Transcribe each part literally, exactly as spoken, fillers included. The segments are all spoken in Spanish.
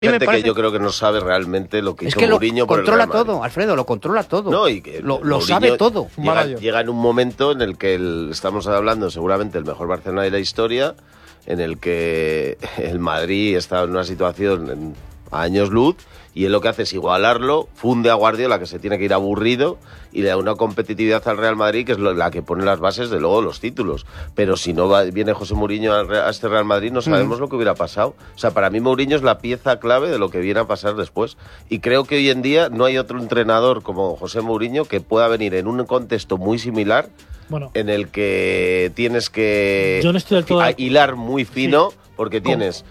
Gente parece... que yo creo que no sabe realmente lo que es hizo que Mourinho por el controla Real Madrid. todo, Alfredo, lo controla todo. No, y que lo, lo Mourinho sabe todo. Llega, llega en un momento en el que el, estamos hablando seguramente el mejor Barcelona de la historia, en el que el Madrid está en una situación en, a años luz, y él lo que hace es igualarlo, funde a Guardiola, que se tiene que ir aburrido, y le da una competitividad al Real Madrid que es lo, la que pone las bases de luego los títulos. Pero si no va, viene José Mourinho a, a este Real Madrid, no sabemos mm. lo que hubiera pasado. O sea, para mí Mourinho es la pieza clave de lo que viene a pasar después. Y creo que hoy en día no hay otro entrenador como José Mourinho que pueda venir en un contexto muy similar, bueno, en el que tienes que yo no estoy del todo... hilar muy fino, sí. porque ¿Cómo? tienes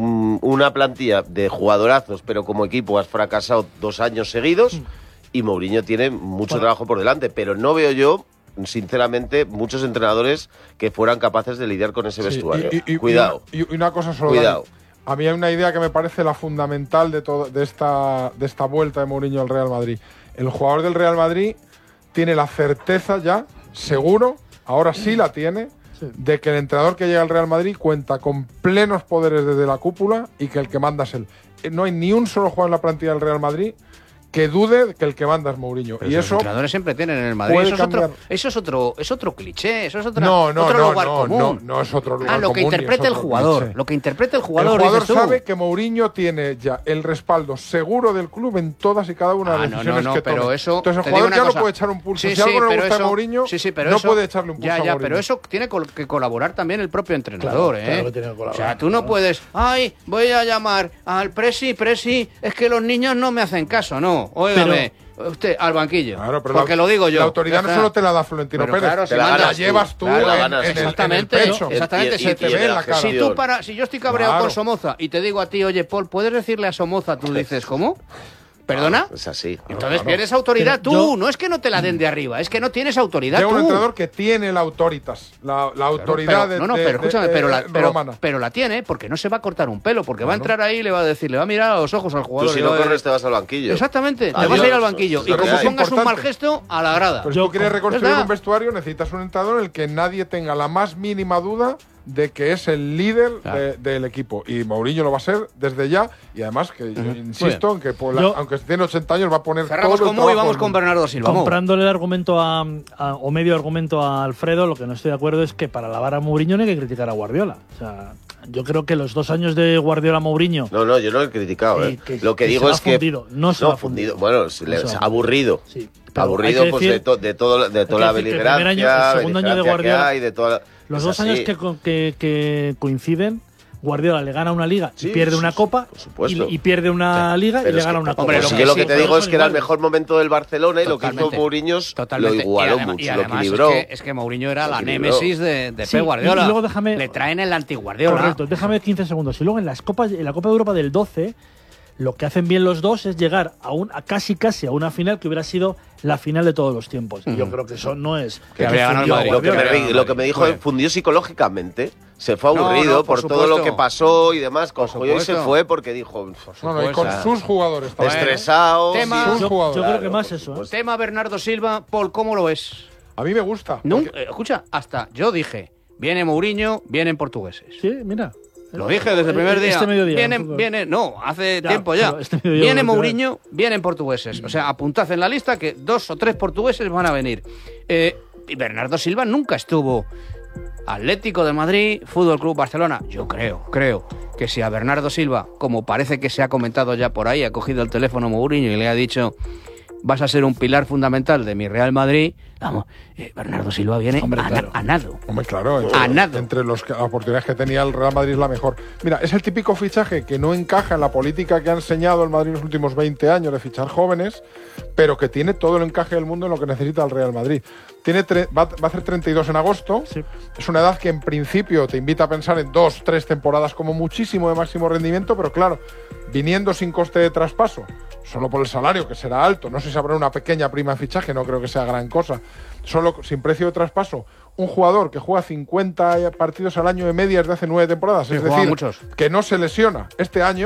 una plantilla de jugadorazos, pero como equipo has fracasado dos años seguidos, mm. y Mourinho tiene mucho bueno. trabajo por delante, pero no veo yo, sinceramente, muchos entrenadores que fueran capaces de lidiar con ese sí, vestuario. Y, y, Cuidado. Y, y una cosa solo. Cuidado. A mí hay una idea que me parece la fundamental de, todo, de, esta, de esta vuelta de Mourinho al Real Madrid. El jugador del Real Madrid tiene la certeza ya, seguro, ahora sí la tiene, de que el entrenador que llega al Real Madrid cuenta con plenos poderes desde la cúpula y que el que manda es él. No hay ni un solo jugador en la plantilla del Real Madrid que dude que el que manda es Mourinho. Pero y los eso entrenadores siempre tienen en el Madrid. Eso es, otro, eso es otro, es otro cliché, eso es otra, no, no, otro no, lugar no, común. No, no es otro lugar ah, lo que común, interpreta el jugador, cliché. Lo que interpreta el jugador. El jugador dices tú. sabe que Mourinho tiene ya el respaldo seguro del club en todas y cada una ah, de las no, decisiones no, no, que pero tome. eso, Entonces el jugador ya cosa. no puede echar un pulso. Sí, si algo sí, no le gusta eso, a Mourinho, sí, sí, pero no eso, puede echarle un pulso ya, ya, a Mourinho. pero eso tiene que colaborar también el propio entrenador, claro, ¿eh? Claro que tiene que colaborar, o sea, tú no claro. puedes, ay, voy a llamar al presi, presi, es que los niños no me hacen caso, no, óigame. Pero, usted al banquillo, claro, porque la, lo digo yo. La autoridad no solo te la da Florentino pero Pérez, claro, te si la, mandas, la llevas tú, claro, en, en, exactamente, en el pecho. Exactamente, y, y, se te y ve en la cara. Si, tú para, si yo estoy cabreado claro. con Somoza y te digo a ti, oye, Paul, ¿puedes decirle a Somoza? Tú dices, ¿cómo? ¿Perdona? No, es así. Entonces claro. tienes autoridad pero tú, yo... no es que no te la den de arriba, es que no tienes autoridad Llega tú. un entrenador que tiene la autoritas, la, la autoridad claro, pero, de, no, no, de, pero escúchame, de, pero, la, pero, romana. pero la tiene porque no se va a cortar un pelo, porque claro. va a entrar ahí y le va a decir, le va a mirar a los ojos al jugador. Tú si no corres te vas al banquillo. Exactamente, Adiós. te vas a ir al banquillo. Y como pongas importante. un mal gesto, a la grada. Pero si tú quieres reconstruir un vestuario, necesitas un entrenador en el que nadie tenga la más mínima duda de que es el líder claro. de, del equipo. Y Mourinho lo va a ser desde ya. Y además, que uh-huh. yo insisto en que por la, yo, aunque tiene ochenta años, va a poner cerramos todo con el y vamos con Bernardo Silva. Comprándole el argumento a, a, o medio argumento a Alfredo, lo que no estoy de acuerdo es que para alabar a Mourinho no hay que criticar a Guardiola. O sea, yo creo que los dos años de Guardiola Mourinho. No, no, yo no lo he criticado. Eh, que, lo que, que digo es que. Fundido, no se no, ha fundido. Bueno, se le, no se aburrido. Sí. Aburrido pues decir, de, to, de, todo, de toda la beligerancia, año, el segundo año de Guardiola, hay, de toda, los dos así. años que, que, que coinciden, Guardiola le gana una liga sí, y pierde una copa, y, y pierde una liga y le gana una copa. Hombre, lo que, lo que te digo es que era el mejor momento del Barcelona y totalmente, lo que hizo Mourinho lo igualó y mucho, y lo equilibró. Es que, es que Mourinho era la némesis de, de sí, Pep Guardiola. Y luego déjame, le traen el anti-Guardiola. Correcto, déjame quince segundos. Y luego en las copas, en la Copa de Europa del doce, lo que hacen bien los dos es llegar a, un, a casi casi a una final que hubiera sido la final de todos los tiempos. Mm. Yo creo que eso no es... Que, que habría ganado el Madrid. Lo que me, lo que me dijo, fundió psicológicamente. Se fue aburrido no, no, por, por todo lo que pasó y demás. Cogió y se fue porque dijo... No, no, y con sus jugadores también. Estresados. Tema, sus yo, jugadores. yo creo que más eso. ¿eh? Tema Bernardo Silva. Paul, ¿cómo lo ves? A mí me gusta. No, porque... eh, escucha, hasta yo dije, viene Mourinho, vienen portugueses. Sí, mira. Lo dije desde el primer día. Este mediodía. Viene, viene, no, hace ya, tiempo ya. Este viene Mourinho, vienen portugueses. O sea, apuntad en la lista que dos o tres portugueses van a venir. Eh, y Bernardo Silva nunca estuvo. Atlético de Madrid, Fútbol Club Barcelona. Yo creo, creo que si a Bernardo Silva, como parece que se ha comentado ya por ahí, ha cogido el teléfono Mourinho y le ha dicho: vas a ser un pilar fundamental de mi Real Madrid. Vamos, eh, Bernardo Silva viene Hombre, a, claro. a nado. Hombre, claro. Entre, a nado. Entre los, las oportunidades que tenía el Real Madrid es la mejor. Mira, es el típico fichaje que no encaja en la política que ha enseñado el Madrid en los últimos veinte años de fichar jóvenes, pero que tiene todo el encaje del mundo en lo que necesita el Real Madrid. Tiene tre- va, va a hacer treinta y dos en agosto. Sí. Es una edad que en principio te invita a pensar en dos, tres temporadas como muchísimo de máximo rendimiento, pero claro, viniendo sin coste de traspaso, solo por el salario, que será alto, no sé si habrá una pequeña prima de fichaje, no creo que sea gran cosa, solo sin precio de traspaso, un jugador que juega cincuenta partidos al año de media desde hace nueve temporadas, sí, es decir, muchos. que no se lesiona este año,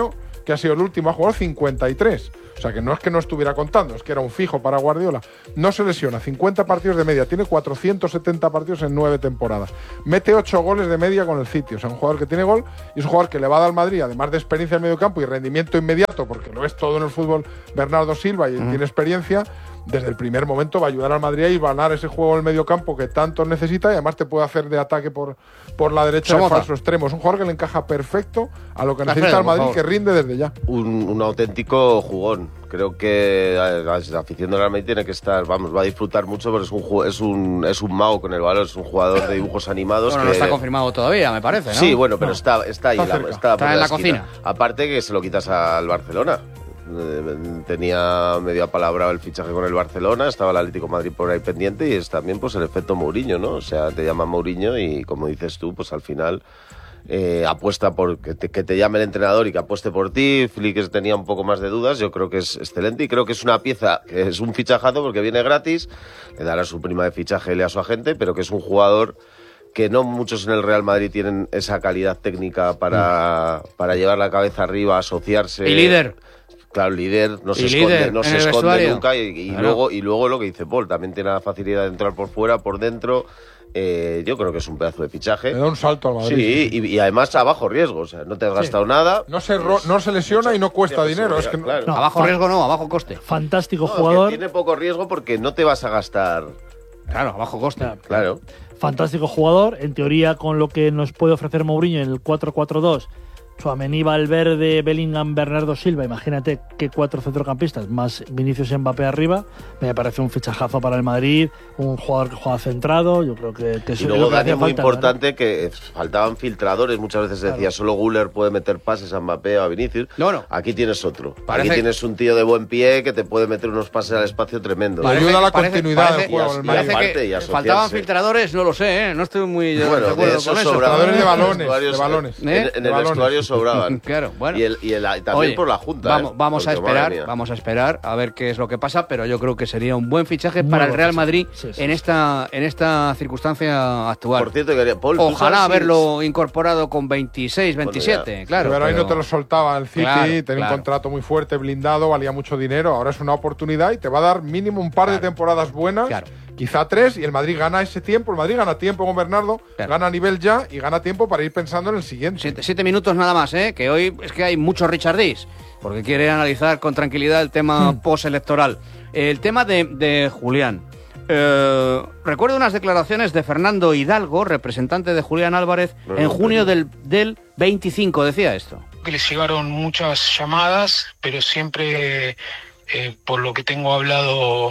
que ha sido el último, ha jugado cincuenta y tres. O sea, que no es que no estuviera contando, es que era un fijo para Guardiola. No se lesiona, cincuenta partidos de media, tiene cuatrocientos setenta partidos en nueve temporadas. Mete ocho goles de media con el City, o sea, un jugador que tiene gol y es un jugador que le va a dar al Madrid, además de experiencia en medio campo y rendimiento inmediato, porque lo es todo en el fútbol Bernardo Silva y mm. tiene experiencia. Desde el primer momento va a ayudar al Madrid a ir a ganar ese juego en el medio campo que tanto necesita y además te puede hacer de ataque por, por la derecha de falso extremo. Es un jugador que le encaja perfecto a lo que necesita el Madrid, que rinde desde ya. Un, un auténtico jugón. Creo que la afición del Real Madrid tiene que estar, vamos, va a disfrutar mucho porque es un, es un, es un mago con el balón, es un jugador de dibujos animados. Bueno, que no está confirmado todavía, me parece, ¿no? Sí, bueno, pero no. está, está ahí, está, la, está, está, está en la, la cocina. Aparte que se lo quitas al Barcelona. Tenía medio apalabrado el fichaje con el Barcelona, estaba el Atlético de Madrid por ahí pendiente y es también pues el efecto Mourinho, ¿no? O sea, te llama Mourinho y como dices tú, pues al final eh, apuesta por que te, que te llame el entrenador y que apueste por ti. Flick tenía un poco más de dudas, yo creo que es excelente y creo que es una pieza, que es un fichajazo porque viene gratis, le dará su prima de fichaje y a su agente, pero que es un jugador que no muchos en el Real Madrid tienen esa calidad técnica para, mm. para llevar la cabeza arriba, asociarse. Y líder. Claro, líder no se y esconde, líder no se esconde vestuario. nunca y, y claro. luego y luego lo que dice Paul, también tiene la facilidad de entrar por fuera, por dentro. Eh, yo creo que es un pedazo de fichaje. Le da un salto al Madrid. Sí, y, y además a bajo riesgo, o sea, no te has gastado sí. nada. No se, ro- no se lesiona y no cuesta dinero. Es que claro. no, a bajo riesgo no, a bajo coste. Fantástico no, jugador. Tiene poco riesgo porque no te vas a gastar. Claro, a bajo coste. Claro. Claro. Fantástico jugador, en teoría con lo que nos puede ofrecer Mourinho en el cuatro cuatro dos. Tchouaméni, Valverde, Bellingham, Bernardo Silva, imagínate qué cuatro centrocampistas, más Vinicius y Mbappé arriba, me parece un fichajazo para el Madrid, un jugador que juega centrado, yo creo que, que y luego, Dani, muy falta, importante, ¿no? Que faltaban filtradores, muchas veces se decía, claro. Solo Güler puede meter pases a Mbappé o a Vinicius, no, no. Aquí tienes otro, parece... aquí tienes un tío de buen pie que te puede meter unos pases al espacio tremendo. Parece, ayuda a la parece, continuidad parece, del juego. Y, parece que y faltaban filtradores, no lo sé, ¿eh? No estoy muy de, bueno, de acuerdo de eso con eso. Filtradores de balones, de balones. En, en el de balones. vestuario sobraban. Claro. Bueno. Y, el, y, el, y también Oye, por la Junta. Vamos, ¿eh? vamos Porque, a esperar, vamos a esperar a ver qué es lo que pasa, pero yo creo que sería un buen fichaje Muy para el Real Madrid sí, sí, en esta en esta circunstancia actual. Por cierto, quería, Paul, ojalá haberlo si... incorporado con veintiséis, veintisiete, bueno, claro. Pero ahí no te lo soltaba el City, claro, tenía claro. un contrato muy fuerte, blindado, valía mucho dinero, ahora es una oportunidad y te va a dar mínimo un par claro. de temporadas buenas. Claro. Quizá tres, y el Madrid gana ese tiempo, el Madrid gana tiempo con Bernardo, claro. gana nivel ya y gana tiempo para ir pensando en el siguiente. Siete, siete minutos nada más, ¿eh? Que hoy es que hay muchos Richardis, porque quiere analizar con tranquilidad el tema hmm. postelectoral. El tema de, de Julián. Eh, recuerdo unas declaraciones de Fernando Hidalgo, representante de Julián Álvarez, no, en junio del, del veinticinco, decía esto. Que les llegaron muchas llamadas, pero siempre, eh, por lo que tengo hablado...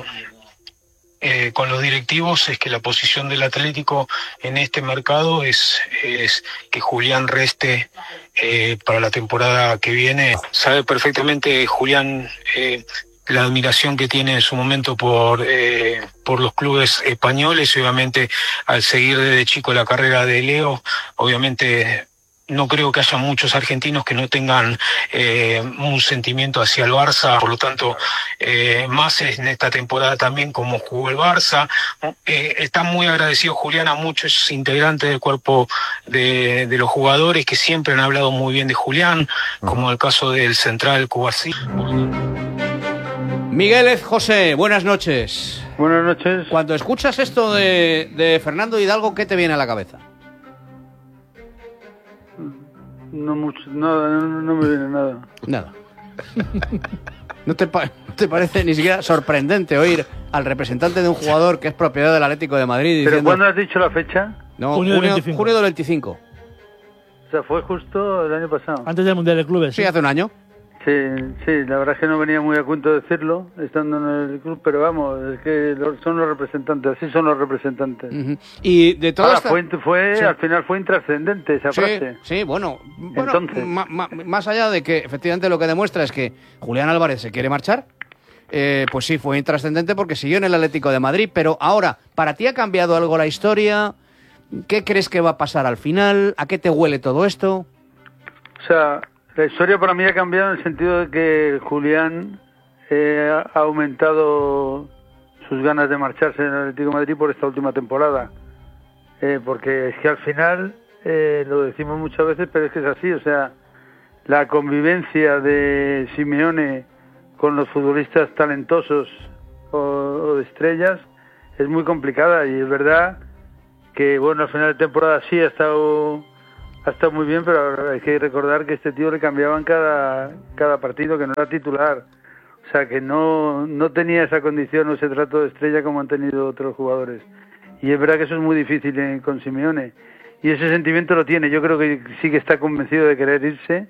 Eh, con los directivos es que la posición del Atlético en este mercado es, es que Julián reste eh, para la temporada que viene. Sabe perfectamente Julián eh, la admiración que tiene en su momento por, eh, por los clubes españoles y obviamente al seguir desde chico la carrera de Leo, obviamente... No creo que haya muchos argentinos que no tengan eh, un sentimiento hacia el Barça, por lo tanto, eh, más en esta temporada también como jugó el Barça. Eh, está muy agradecido Julián a muchos integrantes del cuerpo de, de los jugadores que siempre han hablado muy bien de Julián, como el caso del central Cubarsí. Miguel José, buenas noches. Buenas noches. Cuando escuchas esto de, de Fernando Hidalgo, ¿qué te viene a la cabeza? No mucho, nada, no, no me viene nada. Nada. ¿No te, pa- ¿No te parece ni siquiera sorprendente oír al representante de un jugador que es propiedad del Atlético de Madrid diciendo... ¿Pero cuándo has dicho la fecha? No, junio, junio, del junio del veinticinco. O sea, fue justo el año pasado. Antes del Mundial de Clubes. Sí, sí, hace un año. Sí, sí, la verdad es que no venía muy a cuento decirlo, estando en el club, pero vamos, es que son los representantes, así son los representantes. Uh-huh. Y de toda Ahora, esta... fue, fue sí. al final fue intrascendente esa sí, frase. Sí, bueno, bueno Entonces... ma, ma, más allá de que efectivamente lo que demuestra es que Julián Álvarez se quiere marchar, eh, pues sí, fue intrascendente porque siguió en el Atlético de Madrid, pero ahora, ¿para ti ha cambiado algo la historia? ¿Qué crees que va a pasar al final? ¿A qué te huele todo esto? O sea... La historia para mí ha cambiado en el sentido de que Julián eh, ha aumentado sus ganas de marcharse en el Atlético de Madrid por esta última temporada. Eh, porque es que al final, eh, lo decimos muchas veces, pero es que es así, o sea, la convivencia de Simeone con los futbolistas talentosos o, o de estrellas es muy complicada, y es verdad que, bueno, al final de temporada sí ha estado ha estado muy bien, pero hay que recordar que este tío le cambiaban cada, cada partido, que no era titular. O sea, que no, no tenía esa condición o ese trato de estrella como han tenido otros jugadores. Y es verdad que eso es muy difícil eh, con Simeone. Y ese sentimiento lo tiene. Yo creo que sí que está convencido de querer irse.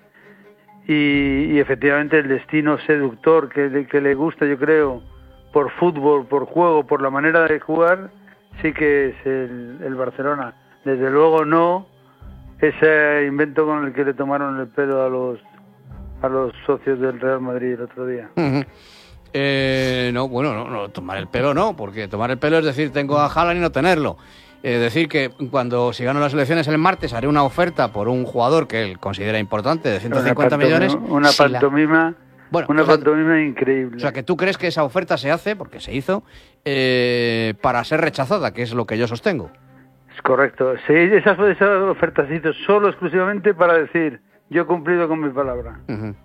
Y, y efectivamente el destino seductor que, que le gusta, yo creo, por fútbol, por juego, por la manera de jugar, sí que es el, el Barcelona. Desde luego no ese invento con el que le tomaron el pelo a los a los socios del Real Madrid el otro día. Uh-huh. eh, no, bueno, no, no, tomar el pelo no, porque tomar el pelo es decir, tengo a Haaland y no tenerlo. Eh, decir que cuando si gano las elecciones el martes haré una oferta por un jugador que él considera importante de ciento cincuenta millones. Una si pantomima, la... bueno, una o sea, pantomima increíble. O sea, que tú crees que esa oferta se hace, porque se hizo, eh, para ser rechazada, que es lo que yo sostengo. Es correcto. Sí, esa, esa oferta se hizo solo, exclusivamente para decir, yo he cumplido con mi palabra. Uh-huh.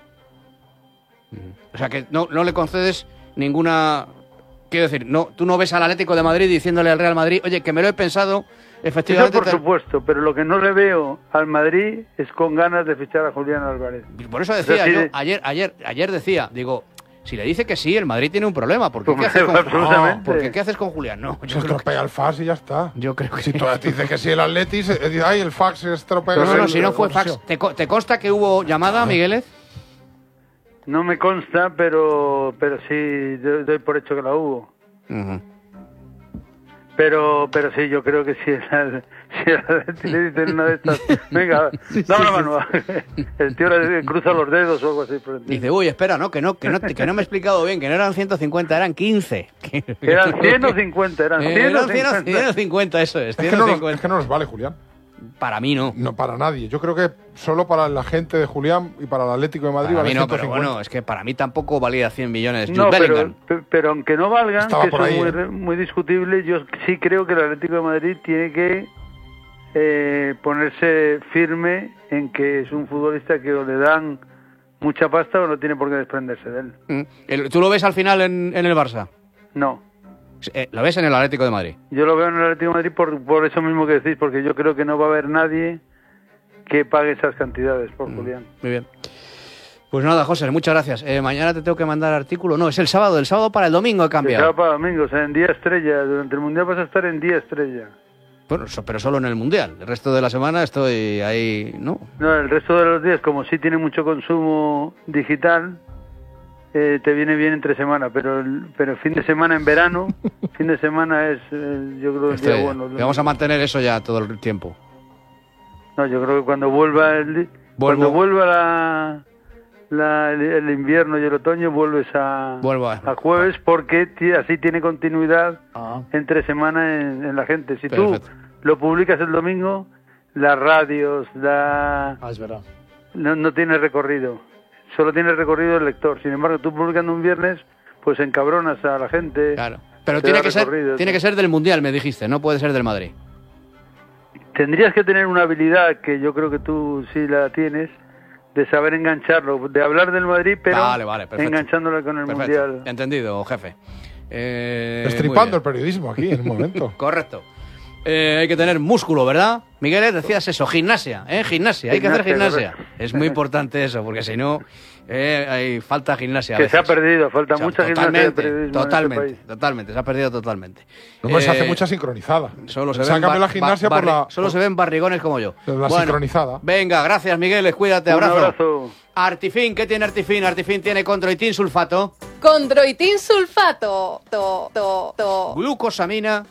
Uh-huh. O sea, que no, no le concedes ninguna... Quiero decir, no, tú no ves al Atlético de Madrid diciéndole al Real Madrid, oye, que me lo he pensado, efectivamente... Eso por te... supuesto, pero lo que no le veo al Madrid es con ganas de fichar a Julián Álvarez. Por eso decía o sea, si yo, de... ayer, ayer, ayer decía, digo, si le dice que sí, el Madrid tiene un problema, ¿por qué, ¿qué, haces, con... absolutamente. No, ¿Porque ¿qué haces con Julián? No, yo se estropea que... el fax y ya está. Yo creo que si tú dices que sí el Atleti, dice, ay, el fax se estropea. No, no, no, si no fue fax. ¿Te, ¿Te consta que hubo llamada, Migueles? No me consta, pero pero sí doy por hecho que la hubo. Uh-huh. Pero pero sí, yo creo que si, el, si el, le dicen una de estas, venga, sí, dame la mano, el tío le cruza los dedos o algo así. Dice, uy, espera, no, que no, que no, que no me he explicado bien, que no eran ciento cincuenta, eran quince. Que, eran ciento cincuenta, eran ciento cincuenta. ciento cincuenta, eso es. Es que, no nos, es que no nos vale, Julián. Para mí no. No, para nadie. Yo creo que solo para la gente de Julián y para el Atlético de Madrid para vale mí no, ciento cincuenta. Pero bueno, es que para mí tampoco valía cien millones. No, pero, pero aunque no valgan, Estaba que eso ahí, es muy, ¿eh? muy discutible, yo sí creo que el Atlético de Madrid tiene que eh, ponerse firme en que es un futbolista que o le dan mucha pasta o no tiene por qué desprenderse de él. ¿Tú lo ves al final en, en el Barça? No. ¿Lo ves en el Atlético de Madrid? Yo lo veo en el Atlético de Madrid por, por eso mismo que decís, porque yo creo que no va a haber nadie que pague esas cantidades por mm, Julián. Muy bien. Pues nada, José, muchas gracias. Eh, mañana te tengo que mandar artículo. No, es el sábado. El sábado para el domingo he cambiado. El sábado para el domingo, o sea, en día estrella. Durante el Mundial vas a estar en día estrella. Bueno, pero solo en el Mundial. El resto de la semana estoy ahí, ¿no? No, el resto de los días, como sí tiene mucho consumo digital... Eh, te viene bien entre semana, pero el, pero fin de semana en verano, fin de semana es, eh, yo creo, el este, día bueno. Vamos a mantener eso ya todo el tiempo. No, yo creo que cuando vuelva el, cuando vuelva la, la, el, el invierno y el otoño, vuelves a, a jueves, porque t- así tiene continuidad ah. entre semana en, en la gente. Si Perfecto. Tú lo publicas el domingo, las radios, la, ah, es verdad. No, no tiene recorrido. Solo tiene recorrido el lector. Sin embargo, tú publicando un viernes, pues encabronas a la gente. Claro. Pero tiene que, ser, tiene que ser del Mundial, me dijiste, no puede ser del Madrid. Tendrías que tener una habilidad, que yo creo que tú sí la tienes, de saber engancharlo, de hablar del Madrid, pero vale, vale, enganchándolo con el perfecto. Mundial. Entendido, jefe. Eh, Estripando el periodismo aquí, en un momento. Correcto. Eh, hay que tener músculo, ¿verdad? Miguel, decías eso, gimnasia, ¿eh? Gimnasia, hay que hacer gimnasia. Correcto. Es muy importante eso, porque si no, eh, hay falta gimnasia. Que se ha perdido, falta o sea, mucha gimnasia de periodismo. Totalmente, en este totalmente, se ha perdido totalmente. No, eh, se hace mucha sincronizada. Solo se, se ven bar- la gimnasia bar- por la, solo se ven barrigones como yo. La bueno, sincronizada. Venga, gracias, Miguel, cuídate, Un abrazo. abrazo. Artifin, ¿qué tiene Artifin? Artifin tiene condroitin sulfato. Condroitin sulfato. To, to, to. Glucosamina.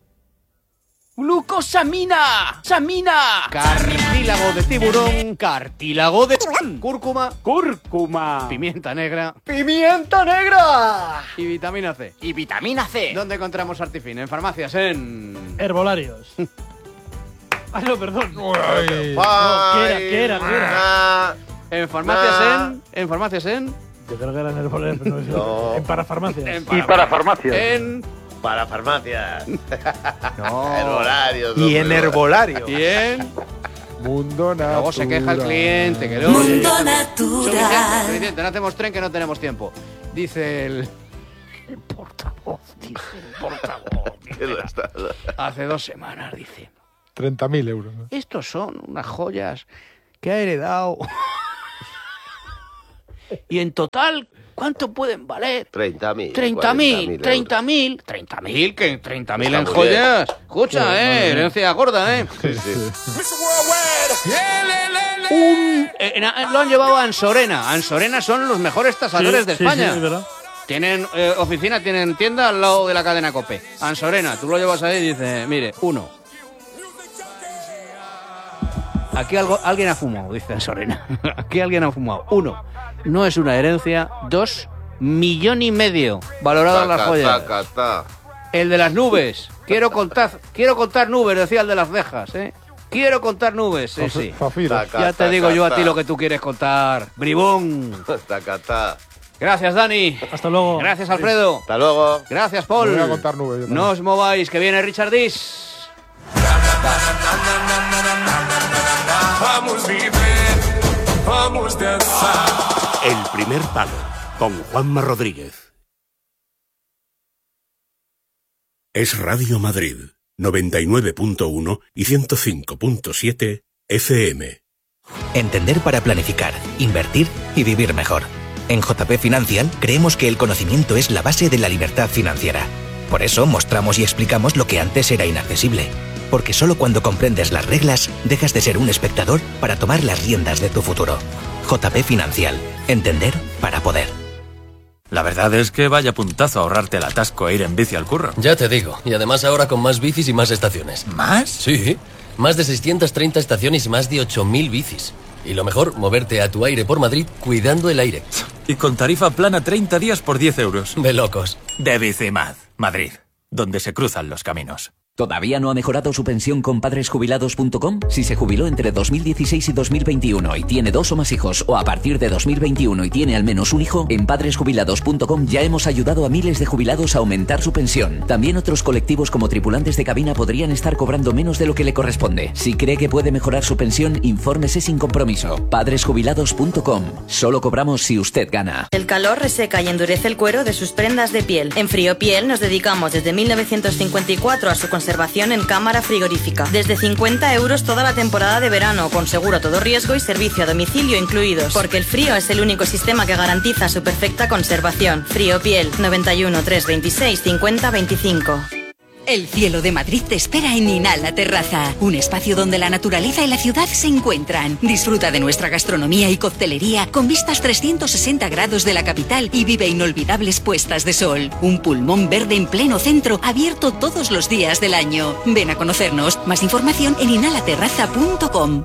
¡Glucosamina! ¡Samina! Cartílago de tiburón, cartílago de cúrcuma, cúrcuma, pimienta negra, pimienta negra y vitamina C. Y vitamina C. ¿Dónde encontramos Artifin? En farmacias, en Herbolarios. Ah, no, perdón. Uy, no, ¿qué era? ¿Qué era? ¿Qué era? En farmacias en, en farmacias en. Yo creo que era en herbolarios, pero no es No. En parafarmacias. En Y para farmacias. En Para farmacias. No. Herbolarios. Y en herbolario. y en Mundo natural. Luego se queja el cliente. Que luego Mundo suficiente, natural. suficiente, no hacemos tren que no tenemos tiempo. Dice el... El portavoz, dice el portavoz. Dice, hace dos semanas, dice. treinta mil euros. ¿no? Estos son unas joyas que ha heredado. Y en total, ¿cuánto pueden valer? treinta mil. treinta mil, treinta mil, treinta mil, que treinta mil en muy joyas. bien. Escucha, Sí, eh, herencia gorda, eh. Sí, sí. Un, eh, na- lo han llevado a Ansorena. Ansorena son los mejores tasadores Sí, de sí, España. sí, es verdad. Tienen eh, oficina, tienen tienda al lado de la cadena Cope. Ansorena, tú lo llevas ahí y dices, mire, uno. Aquí algo, alguien ha fumado, dice Ansorena. Aquí alguien ha fumado. Uno, no es una herencia. Dos, millón y medio valorado en las Taca, joyas. taca, ta. El de las nubes. Quiero contar, quiero contar nubes, decía el de las cejas, ¿eh? Quiero contar nubes, sí, sí. Zafiros. Taca, Ya te taca, digo yo a ti ta. lo que tú quieres contar. Bribón. Taca, ta. Gracias, Dani. Hasta luego. Gracias, Alfredo. Hasta luego. Gracias, Paul. Me voy a contar nubes, yo también. No os mováis, que viene Richard Dis. Vamos vivir, vamos danzar. El primer palo, con Juanma Rodríguez. Es Radio Madrid, noventa y nueve punto uno y ciento cinco punto siete F M. Entender para planificar, invertir y vivir mejor. En J P Financial creemos que el conocimiento es la base de la libertad financiera. Por eso mostramos y explicamos lo que antes era inaccesible. Porque solo cuando comprendes las reglas, dejas de ser un espectador para tomar las riendas de tu futuro. J P Financial. Entender para poder. La verdad es que vaya puntazo ahorrarte el atasco e ir en bici al curro. Ya te digo, y además ahora con más bicis y más estaciones. ¿Más? Sí, más de seiscientas treinta estaciones y más de ocho mil bicis. Y lo mejor, moverte a tu aire por Madrid cuidando el aire. Y con tarifa plana treinta días por diez euros. De locos. De Bicimad, Madrid, donde se cruzan los caminos. ¿Todavía no ha mejorado su pensión con padres jubilados punto com? Si se jubiló entre dos mil dieciséis y dos mil veintiuno y tiene dos o más hijos, o a partir de dos mil veintiuno y tiene al menos un hijo, en padres jubilados punto com ya hemos ayudado a miles de jubilados a aumentar su pensión. También otros colectivos como tripulantes de cabina podrían estar cobrando menos de lo que le corresponde. Si cree que puede mejorar su pensión, infórmese sin compromiso. padres jubilados punto com. Solo cobramos si usted gana. El calor reseca y endurece el cuero de sus prendas de piel. En Frío Piel nos dedicamos desde mil novecientos cincuenta y cuatro a su conservación en cámara frigorífica. Desde cincuenta euros toda la temporada de verano, con seguro a todo riesgo y servicio a domicilio incluidos. Porque el frío es el único sistema que garantiza su perfecta conservación. Frío Piel, noventa y uno, trescientos veintiséis, cincuenta veinticinco. El cielo de Madrid te espera en Inhala Terraza, un espacio donde la naturaleza y la ciudad se encuentran. Disfruta de nuestra gastronomía y coctelería con vistas trescientos sesenta grados de la capital y vive inolvidables puestas de sol. Un pulmón verde en pleno centro, abierto todos los días del año. Ven a conocernos. Más información en inhala terraza punto com.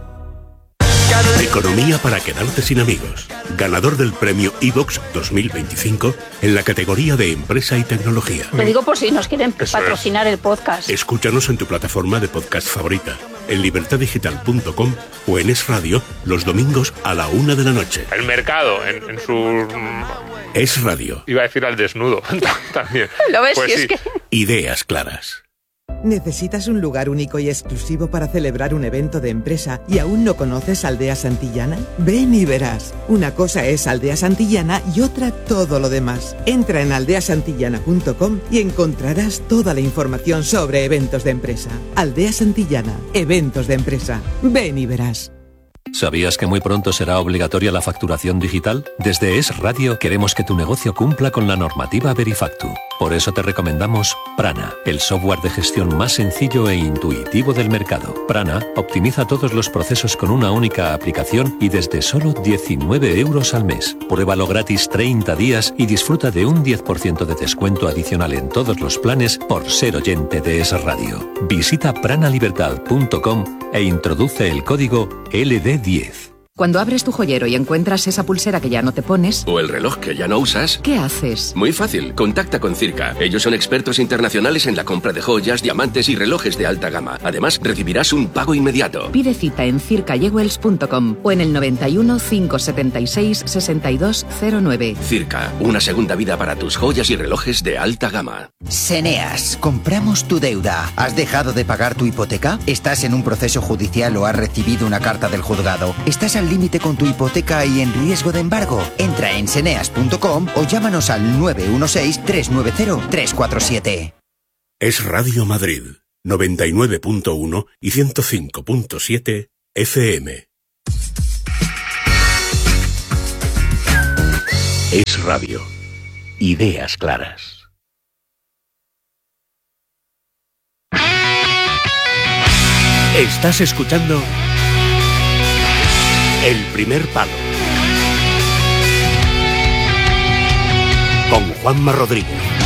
Economía para quedarte sin amigos. Ganador del premio iVox dos mil veinticinco en la categoría de Empresa y Tecnología. Lo digo por si nos quieren Eso patrocinar el podcast. Escúchanos en tu plataforma de podcast favorita, en libertad digital punto com o en Es Radio los domingos a la una de la noche. El mercado, en, en su... Es Radio. Iba a decir al desnudo también. ¿Lo ves? Pues Si sí. es que... Ideas claras. ¿Necesitas un lugar único y exclusivo para celebrar un evento de empresa y aún no conoces Aldea Santillana? Ven y verás. Una cosa es Aldea Santillana y otra todo lo demás. Entra en aldea santillana punto com y encontrarás toda la información sobre eventos de empresa. Aldea Santillana, eventos de empresa. Ven y verás. ¿Sabías que muy pronto será obligatoria la facturación digital? Desde Es Radio queremos que tu negocio cumpla con la normativa Verifactu. Por eso te recomendamos Prana, el software de gestión más sencillo e intuitivo del mercado. Prana optimiza todos los procesos con una única aplicación y desde solo diecinueve euros al mes. Pruébalo gratis treinta días y disfruta de un diez por ciento de descuento adicional en todos los planes por ser oyente de Es Radio. Visita prana libertad punto com e introduce el código L D diez. Cuando abres tu joyero y encuentras esa pulsera que ya no te pones... O el reloj que ya no usas... ¿Qué haces? Muy fácil, contacta con Circa. Ellos son expertos internacionales en la compra de joyas, diamantes y relojes de alta gama. Además, recibirás un pago inmediato. Pide cita en circa jewels punto com o en el noventa y uno, cinco setenta y seis, sesenta y dos cero nueve. Circa, una segunda vida para tus joyas y relojes de alta gama. Seneas, compramos tu deuda. ¿Has dejado de pagar tu hipoteca? ¿Estás en un proceso judicial o has recibido una carta del juzgado? ¿Estás al límite con tu hipoteca y en riesgo de embargo? Entra en seneas punto com o llámanos al nueve uno seis, tres nueve cero, tres cuatro siete. Es Radio Madrid, noventa y nueve punto uno y ciento cinco punto siete F M. Es radio. Ideas claras. Estás escuchando El Primer Palo con Juanma Rodríguez.